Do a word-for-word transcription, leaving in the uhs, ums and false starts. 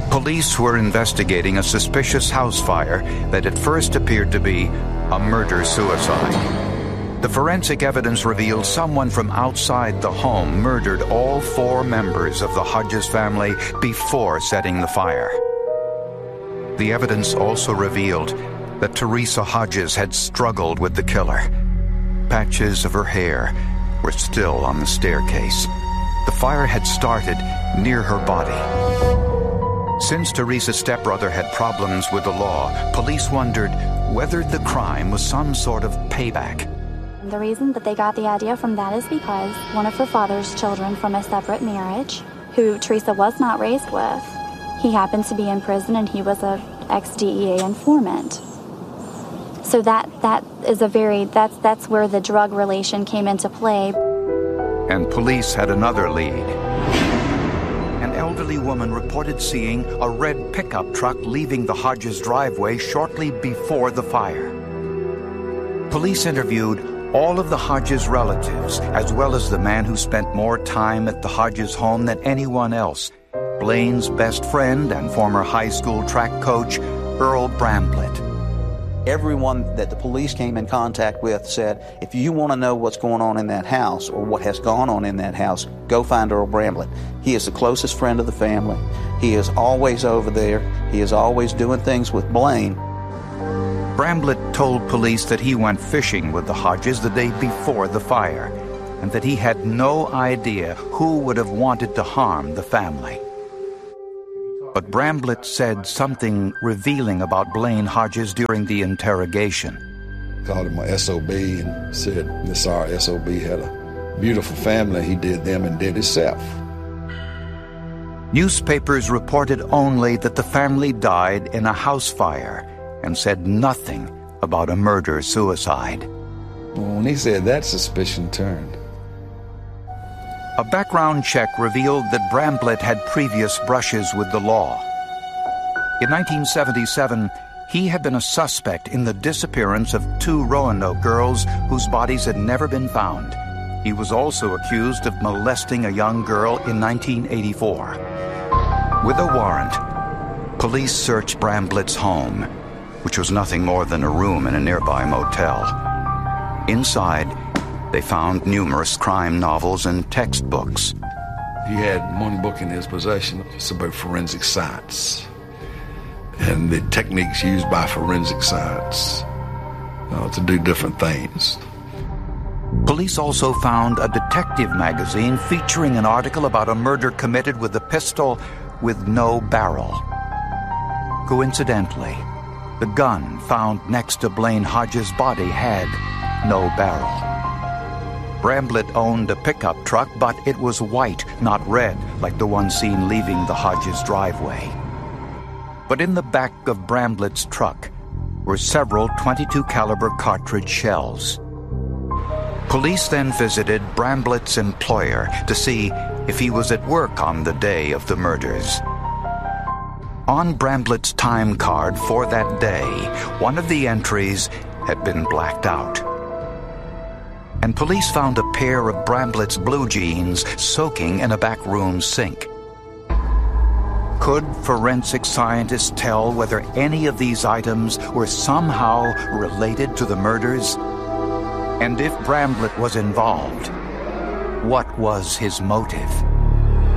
Police were investigating a suspicious house fire that at first appeared to be a murder-suicide. The forensic evidence revealed someone from outside the home murdered all four members of the Hodges family before setting the fire. The evidence also revealed that Teresa Hodges had struggled with the killer. Patches of her hair were still on the staircase. The fire had started near her body. Since Teresa's stepbrother had problems with the law, police wondered whether the crime was some sort of payback. The reason that they got the idea from that is because one of her father's children from a separate marriage, who Teresa was not raised with, he happened to be in prison and he was a ex-D E A informant. So that that is a very, that's, that's where the drug relation came into play. And police had another lead. An elderly woman reported seeing a red pickup truck leaving the Hodges driveway shortly before the fire. Police interviewed all of the Hodges relatives, as well as the man who spent more time at the Hodges home than anyone else, Blaine's best friend and former high school track coach, Earl Bramblett. Everyone that the police came in contact with said, if you want to know what's going on in that house or what has gone on in that house, go find Earl Bramblett. He is the closest friend of the family. He is always over there. He is always doing things with Blaine. Bramblett told police that he went fishing with the Hodges the day before the fire, and that he had no idea who would have wanted to harm the family. But Bramblett said something revealing about Blaine Hodges during the interrogation. Called him a S O B and said this our S O B had a beautiful family. He did them and did himself. Newspapers reported only that the family died in a house fire and said nothing about a murder-suicide. When he said that, suspicion turned. A background check revealed that Bramblett had previous brushes with the law. In nineteen seventy-seven, he had been a suspect in the disappearance of two Roanoke girls whose bodies had never been found. He was also accused of molesting a young girl in nineteen eighty-four. With a warrant, police searched Bramblett's home, which was nothing more than a room in a nearby motel. Inside, they found numerous crime novels and textbooks. He had one book in his possession. It's about forensic science and the techniques used by forensic science uh, to do different things. Police also found a detective magazine featuring an article about a murder committed with a pistol with no barrel. Coincidentally, the gun found next to Blaine Hodges' body had no barrel. Bramblett owned a pickup truck, but it was white, not red, like the one seen leaving the Hodges driveway. But in the back of Bramblett's truck were several twenty-two caliber cartridge shells. Police then visited Bramblett's employer to see if he was at work on the day of the murders. On Bramblett's time card for that day, one of the entries had been blacked out. And police found a pair of Bramblett's blue jeans soaking in a backroom sink. Could forensic scientists tell whether any of these items were somehow related to the murders? And if Bramblett was involved, what was his motive?